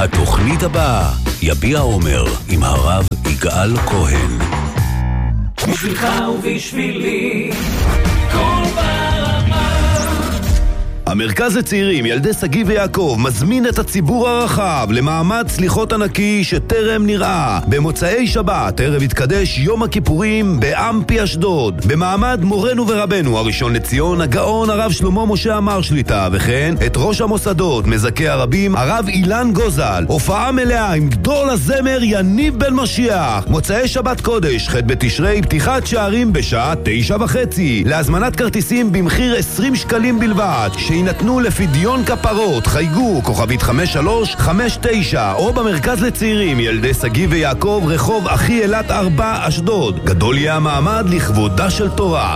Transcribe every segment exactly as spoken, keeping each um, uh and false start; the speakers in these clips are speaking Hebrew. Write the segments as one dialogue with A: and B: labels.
A: התוכנית הבאה, יביע עומר עם הרב יגאל כהן.
B: בשבילך ובשבילי כל ברמה.
A: המרכז לצעירים ילדי סגי ויעקב מזמין את הציבור הרחב למעמד סליחות ענקי שטרם נראה. במוצאי שבת ערב יתקדש יום הכיפורים באמפי אשדוד, במעמד מורנו ורבנו הראשון לציון הגאון הרב שלמה משה עמר שליטה, וכן את ראש המוסדות מזכה הרבים הרב אילן גוזל. הופעה מלאה עם גדול הזמר יניב בן משיח. מוצאי שבת קודש ח' בתשרי, פתיחת שערים בשעה תשע וחצי. להזמנת כרטיסים במחיר עשרים שקלים בלבד שיינתנו לפדיון כפרות. חייגו כוכבית חמש שלוש חמש תשע או במרכז לצעירים ילדי סגי ויעקב רחוב אחי אלת ארבע אשדוד. גדול יהיה המעמד לכבודה של תורה.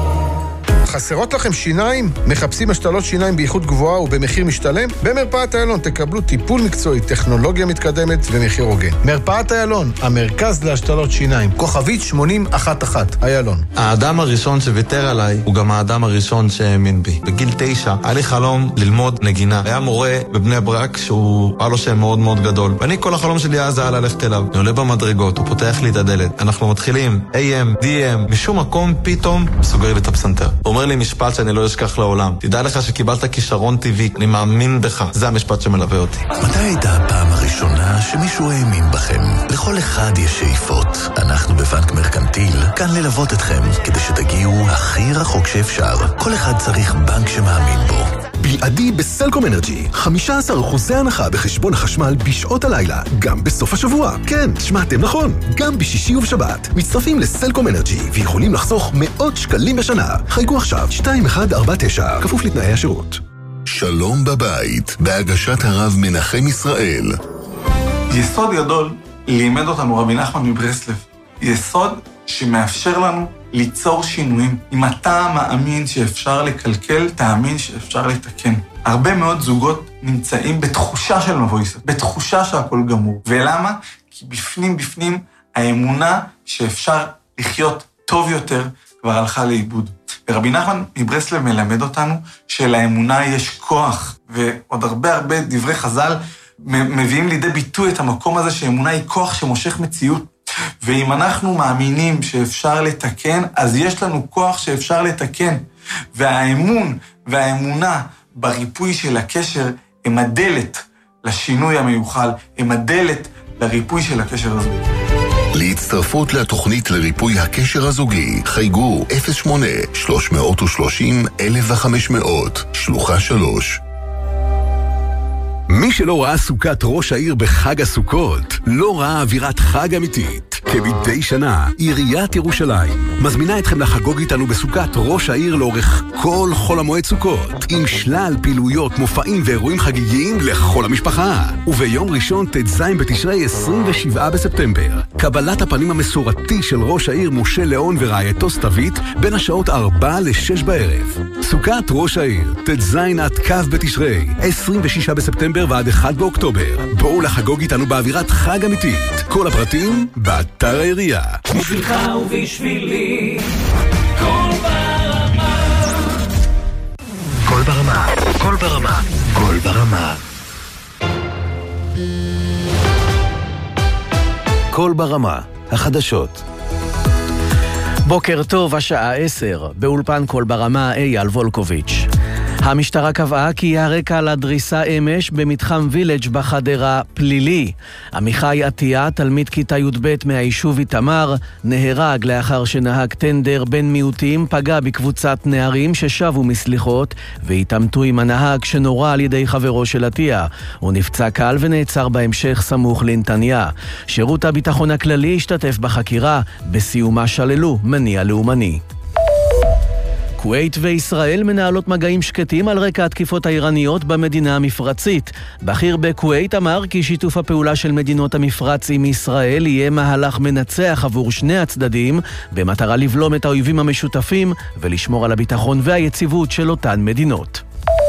C: חסרות לכם שיניים? מחפשים השתלות שיניים באיכות גבוהה ובמחיר משתלם? במרפאת איילון תקבלו טיפול מקצועי, טכנולוגיה מתקדמת ומחיר הוגן. מרפאת איילון, המרכז להשתלות שיניים. כוכבית שמונים אחת אחת, איילון.
D: האדם הראשון שוויתר עליי הוא גם האדם הראשון שהאמין בי. בגיל תשע היה לי חלום ללמוד נגינה. היה מורה בבני ברק שהוא היה לו שם מאוד מאוד גדול. ואני כל החלום שלי אז היה ללכת אליו. אני עולה במדרגות, הוא פותח לי את הדלת. אנחנו מתחילים איי אם, די אם, משום מקום פתאום סוגר לי את הפסנתר. אומר לי משפט שאני לא אשכח לעולם. תדע לך שקיבלת כישרון טבעי, אני מאמין בך. זה המשפט שמלווה אותי.
E: מתי הייתה הפעם הראשונה שמישהו האמין בכם? לכל אחד יש שאיפות. אנחנו בבנק מרקנטיל כאן ללוות אתכם כדי שתגיעו הכי רחוק שאפשר. כל אחד צריך בנק שמאמין בו.
F: בלעדי בסלקום אנרג'י, חמישה עשר אחוזי הנחה בחשבון החשמל בשעות הלילה, גם בסוף השבוע. כן, שמעתם נכון, גם בשישי ובשבת. מצטרפים לסלקום אנרג'י ויכולים לחסוך מאות שקלים בשנה. חייגו עכשיו שתיים אחת ארבע תשע, כפוף לתנאי השירות.
E: שלום בבית, בהגשת הרב מנחם ישראל.
G: יסוד גדול לימד אותנו רבי נחמן מברסלב. יסוד שמאפשר לנו ליצור שינויים. אם אתה מאמין שאפשר לקלקל, תאמין שאפשר לתקן. הרבה מאוד זוגות נמצאים בתחושה של מבויסת, בתחושה שהכל גמור. ולמה? כי בפנים בפנים האמונה שאפשר לחיות טוב יותר כבר הלכה לאיבוד. ורבי נחמן מברסלב מלמד אותנו שלאמונה יש כוח, ועוד הרבה הרבה דברי חז"ל מביאים לידי ביטוי את המקום הזה שאמונה היא כוח שמושך מציאות. ואם אנחנו מאמינים שאפשר לתקן, אז יש לנו כוח שאפשר לתקן. והאמון והאמונה בריפוי של הקשר הם הדלת לשינוי המיוחל, הם הדלת לריפוי של הקשר הזוגי.
E: להצטרפות לתוכנית לריפוי הקשר הזוגי, חייגו אפס שמונה שלוש שלושים אלף וחמש מאות, שלוחה שלוש.
F: מי שלא ראה סוכת ראש העיר בחג הסוכות, לא ראה אווירת חג אמיתית. כמדי שנה, עיריית ירושלים מזמינה אתכם לחגוג איתנו בסוכת ראש העיר לאורך כל חול המועד סוכות, עם שלל פעילויות, מופעים ואירועים חגיגיים לכל המשפחה. וביום ראשון תז בתשרי עשרים ושבעה בספטמבר, קבלת הפנים המסורתי של ראש העיר משה ליאון ורעייתו סתווית בין השעות ארבע לשש בערב. סוכת ראש העיר, תז עד כ' בתשרי, עשרים ושישה בספטמבר ועד אחד באוקטובר. בואו לחגוג איתנו באווירת חג אמיתית. כל הפרטים באתר העירייה.
B: בשבילך ובשבילי כל ברמה.
E: כל ברמה, כל ברמה, כל ברמה.
A: כל ברמה, החדשות.
H: בוקר טוב, השעה עשר, באולפן כל ברמה, אייל וולקוביץ'. המשטרה קבעה כי הרקע לדריסה אמש במתחם וילג' בחדרה פלילי. עמיחי עטיה, תלמיד כיתה י"ב מהיישוב איתמר, נהרג לאחר שנהג טנדר בין מיעוטים, פגע בקבוצת נערים ששבו מסליחות והתעמתו עם הנהג שנורה על ידי חברו של עטיה. הוא נפצע קל ונעצר בהמשך סמוך לנתניה. שירות הביטחון הכללי השתתף בחקירה, בסיומה שללו מניע לאומני. כווית וישראל מנהלות מגעים שקטים על רקע התקיפות האיראניות במדינה המפרצית. בכיר בכווית אמר כי שיתוף הפעולה של מדינות המפרץ עם ישראל יהיה מהלך מנצח עבור שני הצדדים, במטרה לבלום את האויבים המשותפים ולשמור על הביטחון והיציבות של אותן מדינות.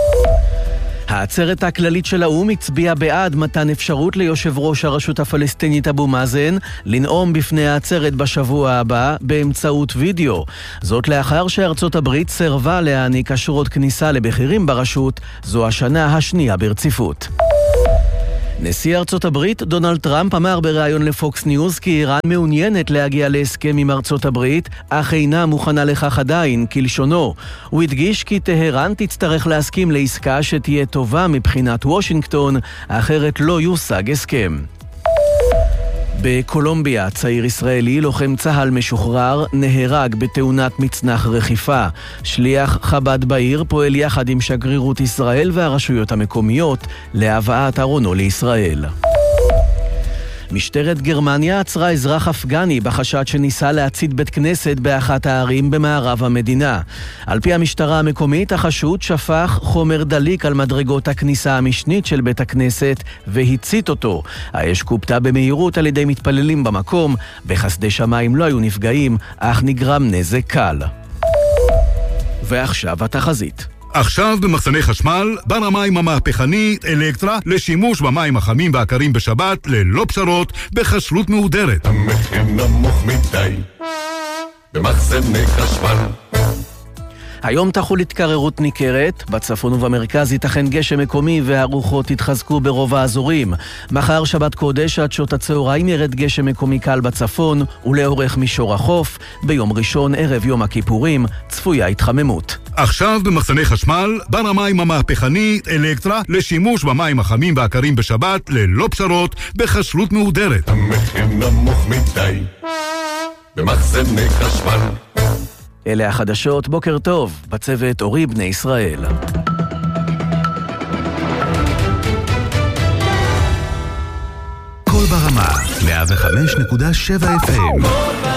H: העצרת הכללית של האו"ם הצביעה בעד מתן אפשרות ליושב ראש הרשות הפלסטינית אבו מאזן לנאום בפני העצרת בשבוע הבא באמצעות וידאו. זאת לאחר שארצות הברית סרבה להעניק אשרות כניסה לבכירים ברשות, זו השנה השנייה ברציפות. נשיא ארצות הברית דונלד טראמפ אמר בריאיון לפוקס ניוז כי איראן מעוניינת להגיע להסכם עם ארצות הברית, אך אינה מוכנה לכך עדיין, כלשונו. הוא הדגיש כי טהרן תצטרך להסכים לעסקה שתהיה טובה מבחינת וושינגטון, אחרת לא יושג הסכם. בקולומביה, צעיר ישראלי, לוחם צהל משוחרר, נהרג בתאונת מצנח רכיפה. שליח חב"ד בעיר פועל יחד עם שגרירות ישראל והרשויות המקומיות להבאת ארונו לישראל. משטרת גרמניה עצרה אזרח אפגני בחשד שניסה להצית בית כנסת באחת הערים במערב המדינה. על פי המשטרה המקומית, החשוד שפך חומר דליק על מדרגות הכניסה המשנית של בית הכנסת והצית אותו. האש קופתה במהירות על ידי מתפללים במקום. בחסדי שמיים לא היו נפגעים, אך נגרם נזק קל. ועכשיו התחזית.
I: עכשיו במחסני חשמל, בר המים המהפכני אלקטרה לשימוש במים החמים והקרים בשבת ללא פשרות בכשרות מהודרת.
J: המחיר נמוך מדי במחסני חשמל.
H: היום תחול התקררות ניכרת, בצפון ובמרכז ייתכן גשם מקומי והרוחות יתחזקו ברוב האזורים. מחר שבת קודש עד שעות הצהריים ירד גשם מקומי קל בצפון ולאורך מישור החוף. ביום ראשון ערב יום הכיפורים צפויה התחממות.
I: עכשיו במחסני חשמל, בר המים המהפכני אלקטרה לשימוש במים החמים והקרים בשבת ללא פשרות בכשרות מהודרת.
J: המחיר נמוך מדי במחסני חשמל.
H: אלה החדשות, בוקר טוב, בצוות אורי בני ישראל.
F: כל ברמה, מאה וחמש נקודה שבע אף אם.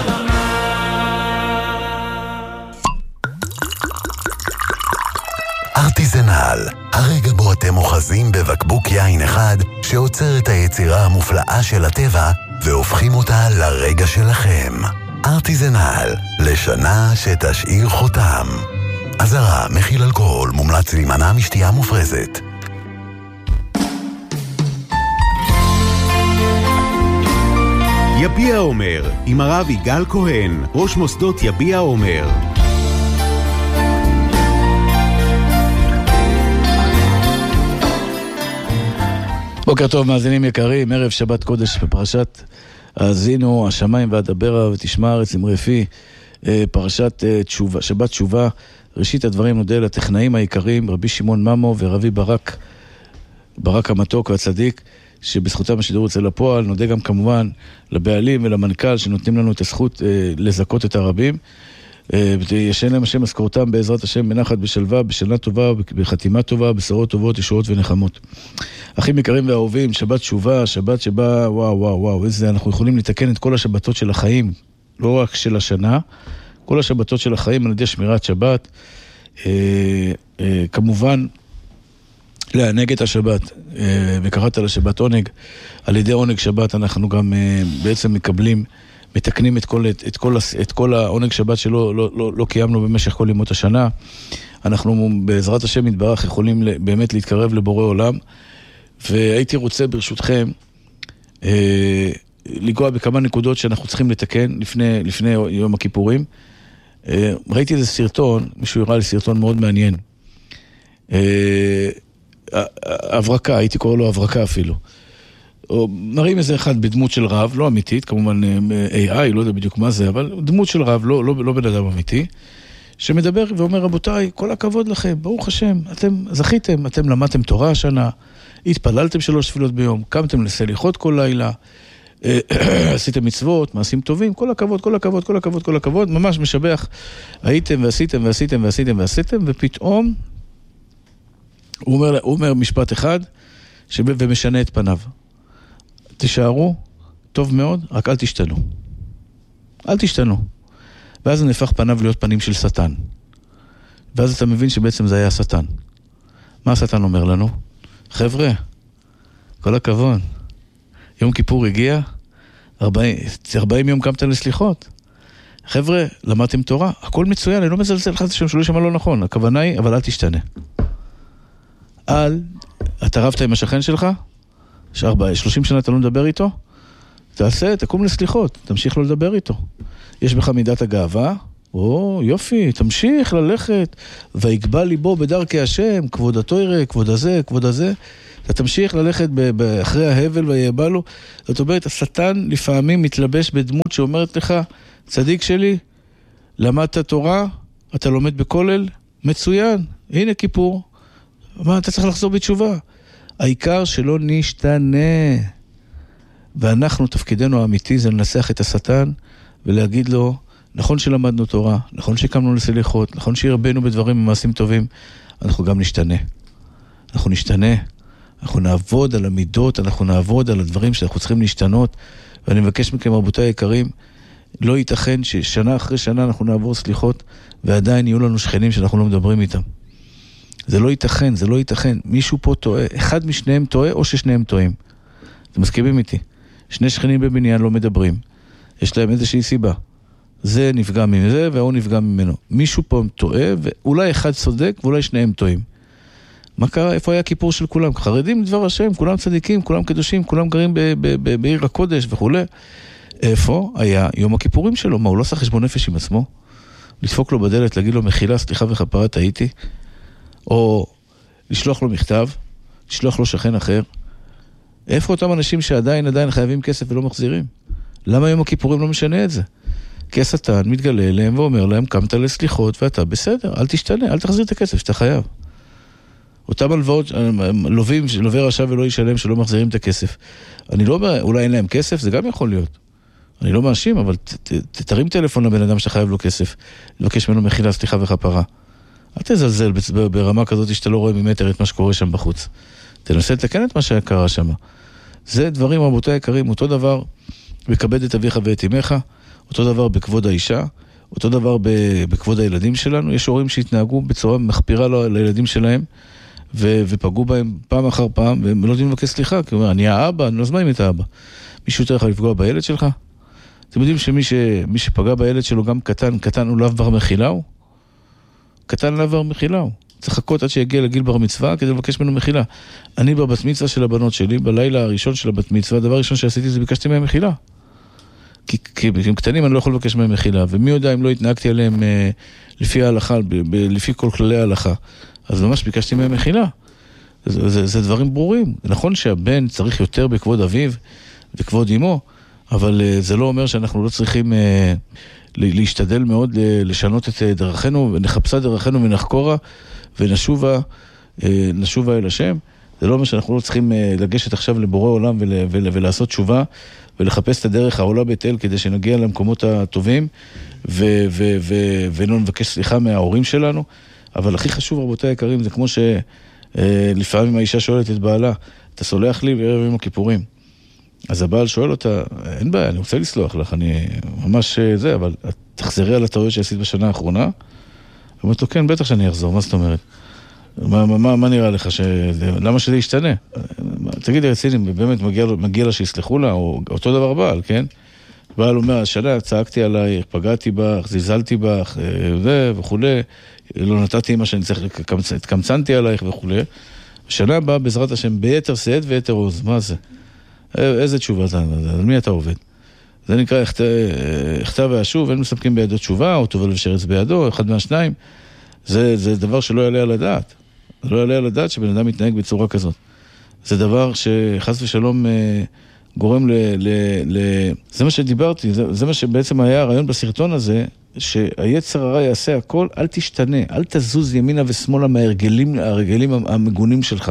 E: ארטיזנל, הרגע בו אתם אוחזים בבקבוק יין אחד שעוצר את היצירה המופלאה של הטבע והופכים אותה לרגע שלכם. ארטיזנל, לשנה שתשאיר חותם. אזהרה, מכיל אלכוהול, מומלץ להימנע משתייה מופרזת.
F: יביע עומר, עם הרב יגאל כהן, ראש מוסדות יביע עומר.
K: בוקר טוב מאזינים יקרים, ערב שבת קודש בפרשת האזינו השמיים ואדברה ותשמע הארץ אמרי פי, פרשת תשובה, שבת תשובה. ראשית הדברים נודה לטכנאים העיקריים רבי שמעון ממו ורבי ברק ברק המתוק והצדיק שבזכותם השידור יוצא לפועל. נודה גם כמובן לבעלים ולמנכ"ל שנותנים לנו את הזכות לזכות את הרבים. ישן להם השם משכורתם בעזרת השם בנחת בשלווה, בשנה טובה, בחתימה טובה, בשורות טובות, ישועות ונחמות. אחים יקרים ואהובים, שבת תשובה, שבת שבה וואו וואו וואו, איזה אנחנו יכולים לתקן את כל השבתות של החיים, לא רק של השנה, כל השבתות של החיים על ידי שמירת שבת. אה, אה, כמובן לענג את השבת, אה, וקראת לשבת עונג. על ידי עונג שבת אנחנו גם אה, בעצם מקבלים מתקנים את כל, את, את כל, את כל העונג שבת שלא לא, לא, לא קיימנו במשך כל ימות השנה. אנחנו בעזרת השם יתברך יכולים באמת להתקרב לבורא עולם. והייתי רוצה ברשותכם אה, לגוע בכמה נקודות שאנחנו צריכים לתקן לפני, לפני יום הכיפורים. אה, ראיתי איזה סרטון, מישהו הראה לי סרטון מאוד מעניין. אה, הברקה, הייתי קורא לו הברקה אפילו. או מראים איזה אחד בדמות של רב, לא אמיתית, כמובן איי איי, לא יודע בדיוק מה זה, אבל דמות של רב, לא, לא, לא בן אדם אמיתי, שמדבר ואומר, רבותיי, כל הכבוד לכם, ברוך השם, אתם זכיתם, אתם למדתם תורה השנה, התפללתם שלוש תפילות ביום, קמתם לסליחות כל לילה, עשיתם מצוות, מעשים טובים, כל הכבוד, כל הכבוד, כל הכבוד, כל הכבוד, ממש משבח, הייתם ועשיתם ועשיתם ועשיתם ועשיתם, ופתאום הוא אומר, הוא אומר משפט אחד, ומשנה את פניו. תשארו, טוב מאוד, רק אל תשתנו. אל תשתנו. ואז נהפך פניו להיות פנים של שטן. ואז אתה מבין שבעצם זה היה השטן. מה השטן אומר לנו? חבר'ה, כל הכבוד. יום כיפור הגיע, ארבעים יום קמת לסליחות. חבר'ה, למדתם תורה, הכל מצוין, אני לא מזלזל לך שם שלא שמע לא נכון. הכוונה היא, אבל אל תשתנה. אל, אתה רבת עם השכן שלך? שלושים שנה אתה לא מדבר איתו? תעשה, תקום לסליחות, תמשיך לא לדבר איתו. יש בך מידת הגאווה? או, יופי, תמשיך ללכת, ויגבה ליבו בדרכי השם, כבוד התורה, כבוד הזה, כבוד הזה. אתה תמשיך ללכת אחרי ההבל ויבא לו. זאת אומרת, השטן לפעמים מתלבש בדמות שאומרת לך, צדיק שלי, למדת תורה, אתה לומד בכולל, מצוין, הנה כיפור. מה, אתה צריך לחזור בתשובה. העיקר שלא נשתנה. ואנחנו, תפקידנו האמיתי זה לנסח את השטן ולהגיד לו, נכון שלמדנו תורה, נכון שקמנו לסליחות, נכון שהרבנו בדברים ומעשים טובים, אנחנו גם נשתנה. אנחנו נשתנה. אנחנו נעבוד על המידות, אנחנו נעבוד על הדברים שאנחנו צריכים להשתנות, ואני מבקש מכם, רבותיי היקרים, לא ייתכן ששנה אחרי שנה אנחנו נעבור סליחות, ועדיין יהיו לנו שכנים שאנחנו לא מדברים איתם. זה לא ייתכן, זה לא ייתכן. מישהו פה טועה, אחד משניהם טועה, או ששניהם טועים. אתם מסכימים איתי? שני שכנים בבניין לא מדברים. יש להם איזושהי סיבה. זה נפגע מזה, והוא נפגע ממנו. מישהו פה טועה, ואולי אחד צודק, ואולי שניהם טועים. מה קרה? איפה היה הכיפור של כולם? חרדים לדבר השם, כולם צדיקים, כולם קדושים, כולם גרים ב- ב- ב- בעיר הקודש וכו'. איפה היה יום הכיפורים שלו? מה, הוא לא עשה חשבון נפש עם עצמו? לדפוק לו בדלת, להגיד לו מחילה, סליחה וכפרה, טעיתי? או לשלוח לו מכתב, לשלוח לו שכן אחר? איפה אותם אנשים שעדיין עדיין חייבים כסף ולא מחזירים? למה יום הכיפורים לא משנה את זה? כי השטן מתגלה אליהם ואומר להם, קמת לסליחות ואתה בסדר, אל תשתנה, אל תחזיר את הכסף שאתה חייב. אותם הלוואות, לווים, לווה רשע ולא ישלם שלא מחזירים את הכסף. אני לא אומר, אולי אין להם כסף, זה גם יכול להיות. אני לא מאשים, אבל ת, ת, ת, תרים טלפון לבן אדם שחייב לו כסף, לבקש ממנו מחילה, סליחה וכפרה. אל תזלזל ברמה כזאת שאתה לא רואה ממטר את מה שקורה שם בחוץ. תנסה לתקן את מה שקרה שם. זה דברים, רבותיי היקרים, אותו דבר בכבד את אביך ואת אמך, אותו דבר בכבוד האישה, אותו דבר בכבוד הילדים שלנו. יש הורים שהתנהגו בצורה מחפירה לילדים שלהם, ו- ופגעו בהם פעם אחר פעם, והם לא יודעים לבקש סליחה, כי הוא אומר, אני האבא, אני לא זמן עם את האבא. מישהו יותר יכול לפגוע בילד שלך? אתם יודעים שמי ש- מי שפגע בילד שלו גם קטן, קטן הוא לאו בר מחילה הוא? קטן לאו בר מחילה הוא. צריך לחכות עד שיגיע לגיל בר מצווה כדי לבקש ממנו מחילה. אני בבת מצווה של הבנות שלי, בלילה הראשון של הבת מצווה, הדבר הראשון שעשיתי זה ביקשתי מהם מחילה. כי, כי הם קטנים אני לא יכול לבקש מהם מחילה, ומי יודע אם לא התנהגתי עליהם אה, לפי ההלכה, ב- ב- לפי כל כללי ההלכה. אז ממש ביקשתי מהם מחילה. זה, זה, זה דברים ברורים. נכון שהבן צריך יותר בכבוד אביו וכבוד אמו, אבל uh, זה לא אומר שאנחנו לא צריכים uh, להשתדל מאוד uh, לשנות את uh, דרכנו, ונחפשה דרכנו ונחקורה, ונשובה, uh, נשובה אל השם. זה לא אומר שאנחנו לא צריכים uh, לגשת עכשיו לבורא עולם ול, ול, ולעשות תשובה, ולחפש את הדרך העולה בית אל כדי שנגיע למקומות הטובים, ו, ו, ו, ולא נבקש סליחה מההורים שלנו. אבל הכי חשוב, רבותיי היקרים, זה כמו שלפעמים האישה שואלת את בעלה, אתה סולח לי בערב יום הכיפורים. אז הבעל שואל אותה, אין בעיה, אני רוצה לסלוח לך, אני ממש זה, אבל תחזרי על הטעויות שעשית בשנה האחרונה. היא אומרת לו, כן, בטח שאני אחזור, מה זאת אומרת? מה, מה, מה נראה לך? ש... למה שזה ישתנה? תגידי, רציני, באמת מגיע, מגיע לה שיסלחו לה, או אותו דבר בעל, כן? בעל אומר, השנה צעקתי עלייך, פגעתי בך, זלזלתי בך, זה וכו'. לא נתתי מה שאני צריך, התקמצנתי עלייך וכו'. השנה הבאה בעזרת השם ביתר שאת ויתר עוז. מה זה? איזה תשובה זה? על מי אתה עובד? זה נקרא הכתב והשוב, אין מספקים בידו תשובה, או טובל ושרץ בידו, אחד מהשניים. זה, זה דבר שלא יעלה על הדעת. לא יעלה על הדעת שבן אדם מתנהג בצורה כזאת. זה דבר שחס ושלום גורם ל... ל, ל זה מה שדיברתי, זה, זה מה שבעצם היה הרעיון בסרטון הזה, שהיצר הרע יעשה הכל, אל תשתנה, אל תזוז ימינה ושמאלה מהרגלים, הרגלים המגונים שלך.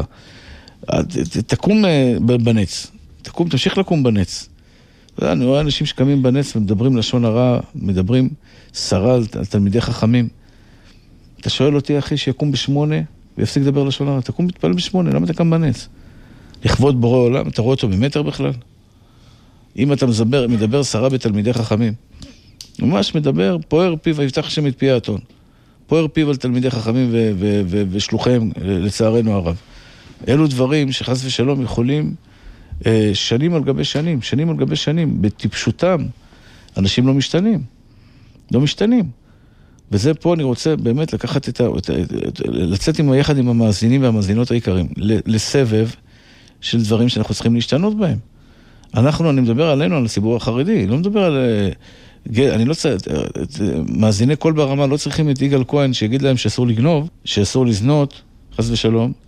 K: תקום בנץ, תקום, תמשיך לקום בנץ. אני רואה אנשים שקמים בנץ ומדברים לשון הרע, מדברים שרה על, על תלמידי חכמים. אתה שואל אותי, אחי, שיקום בשמונה ויפסיק לדבר לשון הרע, תקום מתפלל בשמונה, למה אתה קם בנץ? לכבוד בורא עולם, אתה רואה אותו במטר בכלל? אם אתה מדבר, מדבר שרה בתלמידי חכמים, ממש מדבר, פוער פיו ויפתח השם את פי האתון. פוער פיו על תלמידי חכמים ו- ו- ו- ושלוחיהם, לצערנו הרב. אלו דברים שחס ושלום יכולים אה, שנים על גבי שנים, שנים על גבי שנים, בטיפשותם, אנשים לא משתנים. לא משתנים. וזה פה אני רוצה באמת לקחת את ה... לצאת עם היחד עם המאזינים והמאזינות העיקרים, לסבב של דברים שאנחנו צריכים להשתנות בהם. אנחנו, אני מדבר עלינו, על הציבור החרדי, לא מדבר על... אני לא צריך... מאזיני כל ברמה לא צריכים את יגאל כהן שיגיד להם שאסור לגנוב, שאסור לזנות, חס ושלום,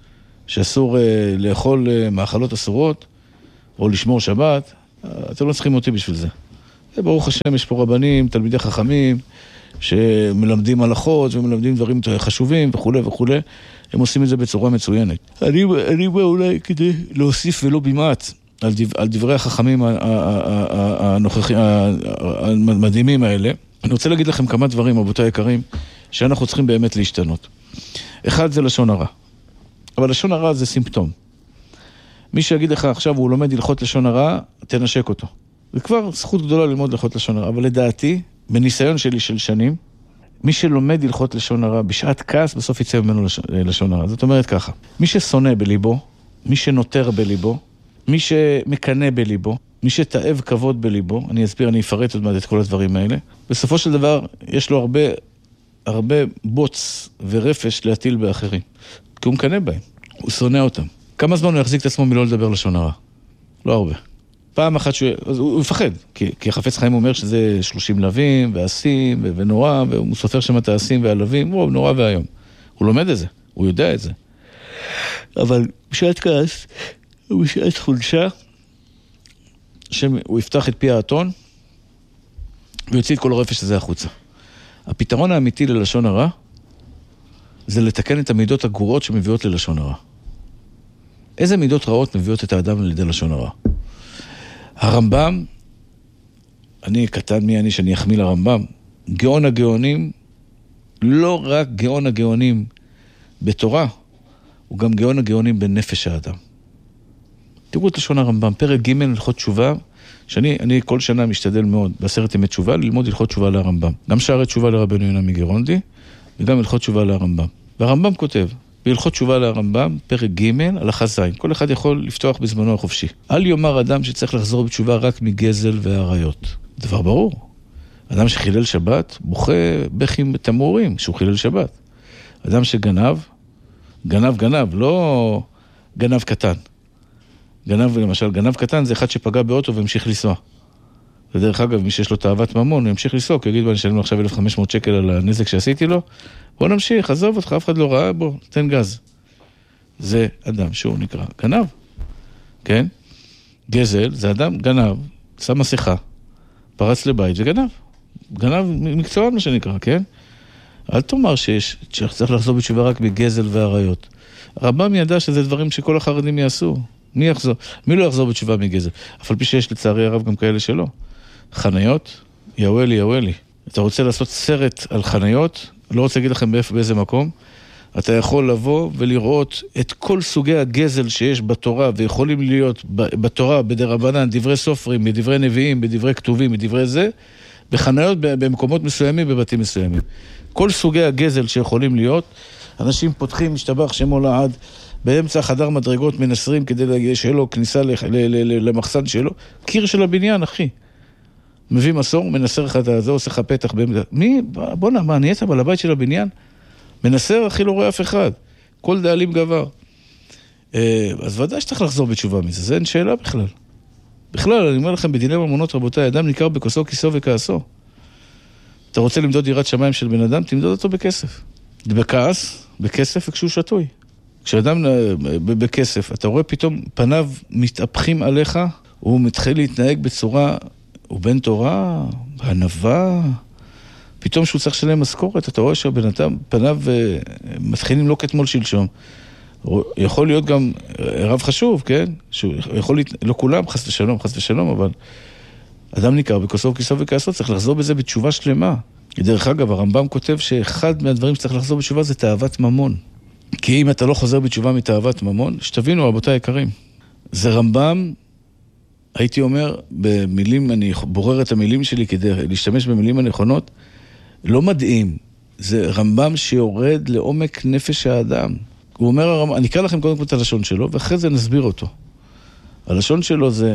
K: שאסור uh, לאכול uh, מאכלות אסורות, או לשמור שבת, uh, אתם לא צריכים אותי בשביל זה. ברוך השם, יש פה רבנים, תלמידי חכמים, שמלמדים הלכות ומלמדים דברים חשובים וכו' וכו'. הם עושים את זה בצורה מצוינת. אני, אני בא אולי כדי להוסיף ולא במעט על, דב, על דברי החכמים הנוכחים, המדהימים האלה. אני רוצה להגיד לכם כמה דברים, רבותיי היקרים, שאנחנו צריכים באמת להשתנות. אחד זה לשון הרע. אבל לשון הרע זה סימפטום. מי שיגיד לך עכשיו הוא לומד הלכות לשון הרע, תנשק אותו. זה כבר זכות גדולה ללמוד הלכות לשון הרע, אבל לדעתי, בניסיון שלי של שנים, מי שלומד הלכות לשון הרע, בשעת כעס, בסוף יצא ממנו לשון הרע. זאת אומרת ככה, מי ששונא בליבו, מי שנותר בליבו, מי שמקנה בליבו, מי שתאב כבוד בליבו, אני אסביר, אני אפרט עוד מעט את כל הדברים האלה, בסופו של דבר יש לו הרבה, הרבה בוץ ורפש להטיל באחרים, כי הוא מקנה בהם, הוא שונא אותם. כמה זמן הוא יחזיק את עצמו מלא לדבר לשון הרע? לא הרבה. פעם אחת שהוא, הוא, הוא יפחד, כי, כי החפץ חיים אומר שזה שלושים לווים ועשים ו- ונורא, והוא סופר שם את העשים והלווים, הוא נורא והיום. הוא לומד את זה, הוא יודע את זה. אבל בשעת כעס, בשעת חולשה, שהוא יפתח את פי האתון, ויוציא את כל הרפש הזה החוצה. הפתרון האמיתי ללשון הרע, זה לתקן את המידות הגרועות שמביאות ללשון הרע. איזה מידות רעות מביאות את האדם לידי לשון הרע? הרמב"ם, אני קטן מי אני שאני אחמיא לרמב"ם, גאון הגאונים, לא רק גאון הגאונים בתורה, הוא גם גאון הגאונים בנפש האדם. תראו את לשון הרמב"ם, פרק ג' הלכות תשובה, שאני אני כל שנה משתדל מאוד בעשרת ימי תשובה, ללמוד הלכות תשובה לרמב"ם. גם שערי תשובה לרבנו יונה מגרונדי, וגם הלכות תשובה לרמב"ם. והרמב"ם כותב, בהלכות תשובה לרמב"ם, פרק ג' הלכה ז', כל אחד יכול לפתוח בזמנו החופשי. אל יאמר אדם שצריך לחזור בתשובה רק מגזל והעריות. דבר ברור. אדם שחילל שבת, בוכה בכי תמרורים שהוא חילל שבת. אדם שגנב, גנב גנב, לא גנב קטן. גנב, למשל, גנב קטן זה אחד שפגע באוטו והמשיך לנסוע. ודרך אגב, מי שיש לו תאוות ממון, הוא ימשיך לנסוע, כי יגיד, בוא נשלם לו עכשיו אלף וחמש מאות שקל על הנזק שעשיתי לו, בוא נמשיך, עזוב אותך, אף אחד לא ראה, בוא, תן גז. זה אדם שהוא נקרא גנב, כן? גזל זה אדם גנב, שם מסכה, פרץ לבית וגנב. גנב מקצוען מה שנקרא, כן? אל תאמר שיש, שצריך לחזור בתשובה רק בגזל והעריות. הרמב"ם ידע שזה דברים שכל החרדים יעשו. מי יחזור? מי לא יחזור בתשובה מגזל? אף על פי שיש לצערי הרב גם כאלה שלא. חניות, יאווה לי, יאווה לי. אתה רוצה לעשות סרט על חניות, לא רוצה להגיד לכם באיפה, באיזה מקום, אתה יכול לבוא ולראות את כל סוגי הגזל שיש בתורה, ויכולים להיות בתורה, בדרבנן, דברי סופרים, בדברי נביאים, בדברי כתובים, בדברי זה, בחניות במקומות מסוימים, בבתים מסוימים. כל סוגי הגזל שיכולים להיות, אנשים פותחים, משתבח שמו לעד, באמצע חדר מדרגות מנסרים כדי שיהיה לו כניסה למחסן שלו. קיר של הבניין, אחי. מביא מסור, מנסר לך את זה, עושה לך פתח באמצע. מי? בוא נע, מה, נהיית בעל הבית של הבניין? מנסר, אחי, לא רואה אף אחד. כל דאלים גבר. אז ודאי שצריך לחזור בתשובה מזה. זה אין שאלה בכלל. בכלל, אני אומר לכם, בדיני ממונות, רבותיי, אדם ניכר בכוסו, כיסו וכעסו. אתה רוצה למדוד יראת שמיים של בן אדם, תמדוד אותו בכסף. בכעס, בכסף וכשהוא שטוי. כשאדם בכסף, אתה רואה פתאום פניו מתהפכים עליך, הוא מתחיל להתנהג בצורה, הוא בן תורה, ענווה, פתאום שהוא צריך לשלם משכורת, אתה רואה שהבן אדם פניו מתחילים לא כתמול שלשום. יכול להיות גם רב חשוב, כן? שהוא יכול להיות, לא כולם, חס ושלום, חס ושלום, אבל אדם ניכר בכוסו וכיסו וכעסו, צריך לחזור בזה בתשובה שלמה. דרך אגב, הרמב"ם כותב שאחד מהדברים שצריך לחזור בתשובה זה תאוות ממון. כי אם אתה לא חוזר בתשובה מתאוות ממון, שתבינו, רבותיי יקרים, זה רמב"ם, הייתי אומר, במילים, אני בורר את המילים שלי כדי להשתמש במילים הנכונות, לא מדהים, זה רמב"ם שיורד לעומק נפש האדם. הוא אומר, אני אקרא לכם קודם כל את הלשון שלו, ואחרי זה נסביר אותו. הלשון שלו זה,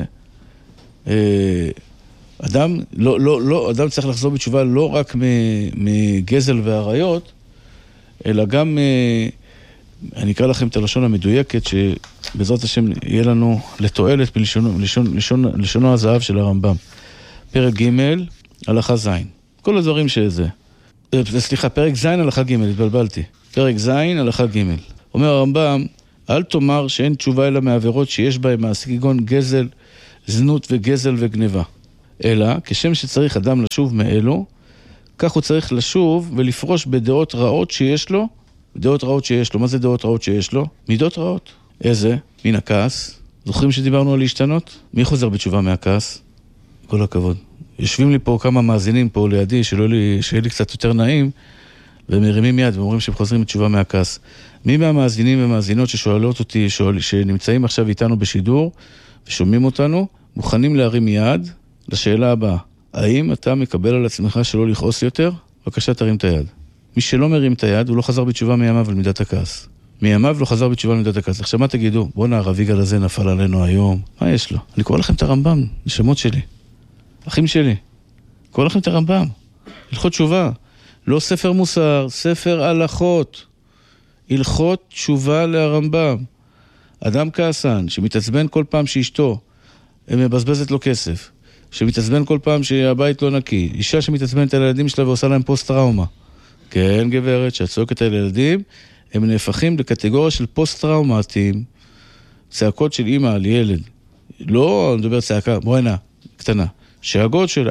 K: אדם, לא, לא, לא, אדם צריך לחזור בתשובה לא רק מגזל והעריות, אלא גם, אני אקרא לכם את הלשון המדויקת, שבעזרת השם יהיה לנו לתועלת בלשונו, לשון, לשון, לשונו הזהב של הרמב"ם. פרק ג' הלכה ז'. כל הדברים שזה. סליחה, פרק ז' הלכה ג', התבלבלתי. פרק ז' הלכה ג'. אומר הרמב"ם, אל תאמר שאין תשובה אלא מעבירות שיש בהם מעשה כגון גזל, זנות וגזל וגניבה. אלא, כשם שצריך אדם לשוב מאלו, כך הוא צריך לשוב ולפרוש בדעות רעות שיש לו. דעות רעות שיש לו. מה זה דעות רעות שיש לו? מידות רעות. איזה? מן הכעס. זוכרים שדיברנו על להשתנות? מי חוזר בתשובה מהכעס? כל הכבוד. יושבים לי פה כמה מאזינים פה לידי, שלא לי, שיהיה לי קצת יותר נעים, ומרימים יד ואומרים שהם חוזרים בתשובה מהכעס. מי מהמאזינים ומאזינות ששואלות אותי, שואל, שנמצאים עכשיו איתנו בשידור, ושומעים אותנו, מוכנים להרים יד לשאלה הבאה. האם אתה מקבל על עצמך שלא לכעוס יותר? בבקשה תרים את היד. מי שלא מרים את היד, הוא לא חזר בתשובה מימיו על מידת הכעס. מימיו לא חזר בתשובה על מידת הכעס. עכשיו מה תגידו? בוא'נה, הרב יגאל הזה נפל עלינו היום. מה יש לו? אני קורא לכם את הרמב"ם, נשמות שלי. אחים שלי. קורא לכם את הרמב"ם. הלכות תשובה. לא ספר מוסר, ספר הלכות. הלכות תשובה להרמב"ם. אדם כעסן, שמתעצבן כל פעם שאשתו מבזבזת לו כסף, שמתעצבן כל פעם שהבית לא נקי, אישה שמתעצבנת על הילדים שלה ועושה להם פוסט-טראומה. כן, גברת, שאת צועקת על ילדים, הם נהפכים לקטגוריה של פוסט-טראומטיים, צעקות של אמא על ילד. לא, אני מדבר צעקה, בואי נע, קטנה. שאגות של,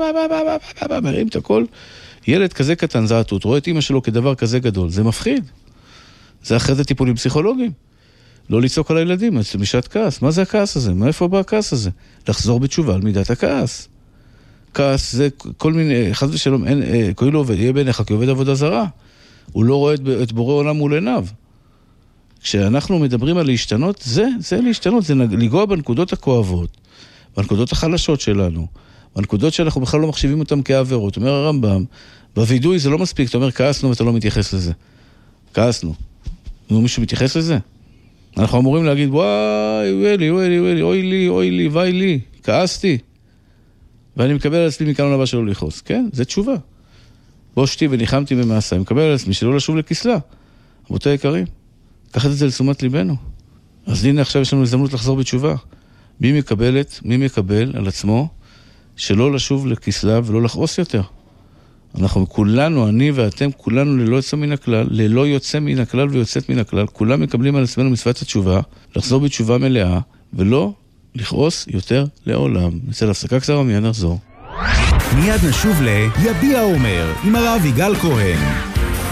K: מרים את הכל. ילד כזה קטן זעתות, רואה את אמא שלו כדבר כזה גדול, זה מפחיד. זה אחרי זה טיפולים פסיכולוגיים. לא לצעוק על הילדים, זה משעת כעס. מה זה הכעס הזה? מאיפה בא הכעס הזה? לחזור בתשובה על מידת הכעס. כעס זה כל מיני, חס ושלום, אין, כאילו עובד, יהיה בעיניך כעובד עבודה זרה. הוא לא רואה את, את בורא עולם מול עיניו. כשאנחנו מדברים על להשתנות, זה, זה להשתנות, זה לגוע בנקודות הכואבות, בנקודות החלשות שלנו, בנקודות שאנחנו בכלל לא מחשיבים אותם כעבירות. אומר הרמב"ם, בוידוי זה לא מספיק, אתה אומר כעסנו ואתה לא מתייחס לזה. כעסנו. נו, מישהו מתייחס לזה? אנחנו אמורים להגיד, וואי, וואי לי, וואי לי, וואי לי, אוי לי, אוי לי, וואי לי, כעסתי. ואני מקבל על עצמי מכאן לבא שלא לכעוס. כן, זה תשובה. בושתי וניחמתי במעשה, אני מקבל על עצמי שלא לשוב לכסלה. רבותי היקרים, קחת את זה לתשומת ליבנו. אז הנה עכשיו יש לנו הזדמנות לחזור בתשובה. מי מקבלת, מי מקבל על עצמו שלא לשוב לכסלה ולא לכעוס יותר. אנחנו כולנו, אני ואתם, כולנו ללא יוצא מן הכלל, ללא יוצא מן הכלל ויוצאת מן הכלל, כולם מקבלים על עצמנו מצוות התשובה, לחזור בתשובה מלאה, ולא לכעוס יותר לעולם. נצא להפסקה קצרה, מיד נחזור.
L: מיד נשוב ל יביע אומר עם הרב יגאל כהן.